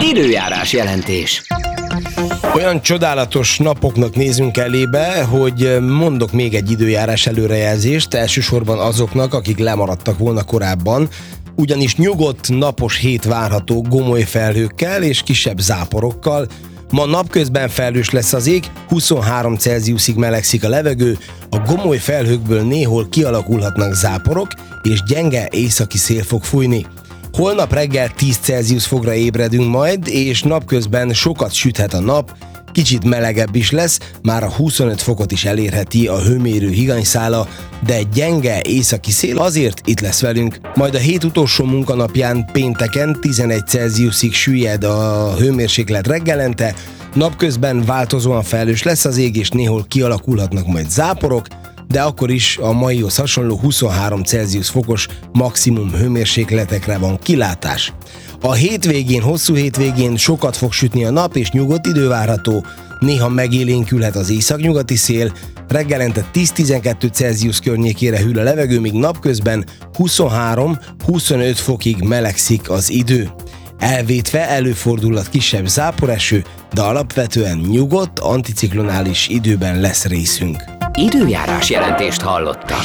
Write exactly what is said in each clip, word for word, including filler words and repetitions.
Időjárás jelentés. Olyan csodálatos napoknak nézünk elébe, hogy mondok még egy időjárás előrejelzést, elsősorban azoknak, akik lemaradtak volna korábban, ugyanis nyugodt, napos hét várható gomoly felhőkkel és kisebb záporokkal. Ma napközben felhős lesz az ég, huszonhárom Celsiusig melegszik a levegő, a gomoly felhőkből néhol kialakulhatnak záporok, és gyenge északi szél fog fújni. Holnap reggel tíz Celsius fogra ébredünk majd, és napközben sokat süthet a nap, kicsit melegebb is lesz, már a huszonöt fokot is elérheti a hőmérő higanyszála, de egy gyenge északi szél azért itt lesz velünk. Majd a hét utolsó munkanapján pénteken tizenegy Celsiusig süllyed a hőmérséklet reggelente, napközben változóan felhős lesz az ég, és néhol kialakulhatnak majd záporok, de akkor is a maihoz hasonló huszonhárom Celsius fokos maximum hőmérsékletekre van kilátás. A hétvégén, hosszú hétvégén sokat fog sütni a nap, és nyugodt idő várható, néha megélénkülhet az északnyugati szél, reggelente tíz-tizenkettő Celsius környékére hűl a levegő, míg napközben huszonhárom-huszonöt fokig melegszik az idő. Elvétve előfordulhat kisebb záporeső, de alapvetően nyugodt, anticiklonális időben lesz részünk. Időjárás jelentést hallottak.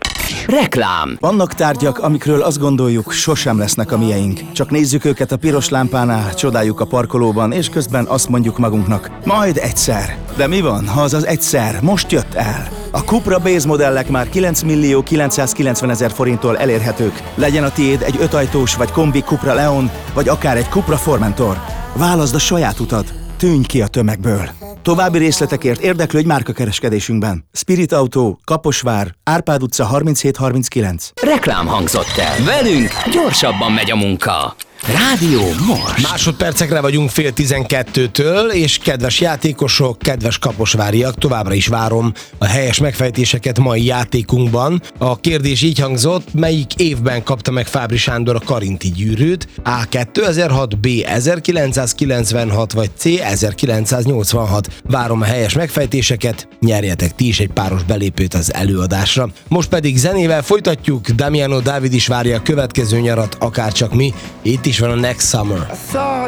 Reklám. Vannak tárgyak, amikről azt gondoljuk, sosem lesznek a mieink. Csak nézzük őket a piros lámpánál, csodáljuk a parkolóban, és közben azt mondjuk magunknak, majd egyszer. De mi van, ha az az egyszer most jött el? A Cupra Base modellek már kilenc millió kilencszázkilencven ezer forinttól elérhetők. Legyen a tiéd egy ötajtós vagy kombi Cupra Leon, vagy akár egy Cupra Formentor. Válaszd a saját utat, tűnj ki a tömegből. További részletekért érdeklődj márkakereskedésünkben. Spirit Auto, Kaposvár, Árpád utca harminchét harminckilenc. Reklám hangzott el. Velünk gyorsabban megy a munka. Rádió Most. Másodpercekre vagyunk fél tizenkettőtől, és kedves játékosok, kedves kaposváriak, továbbra is várom a helyes megfejtéseket mai játékunkban. A kérdés így hangzott, melyik évben kapta meg Fábry Sándor a Karinti gyűrűt? A. kétezer-hat, B. ezerkilencszázkilencvenhat, vagy C. ezerkilencszáznyolcvanhat. Várom a helyes megfejtéseket, nyerjetek ti is egy páros belépőt az előadásra. Most pedig zenével folytatjuk, Damiano David is várja a következő nyarat, akárcsak mi. Itt is van a Next Summer.